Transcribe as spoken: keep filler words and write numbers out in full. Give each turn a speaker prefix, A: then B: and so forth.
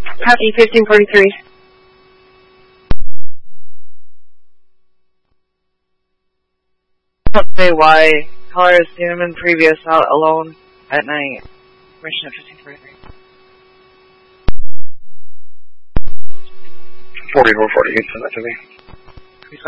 A: Copy, fifteen forty-three.
B: Don't say why. Caller has seen him in previous out alone at night. Mission at fifteen forty-three.
C: forty-four forty-eight, send that to me.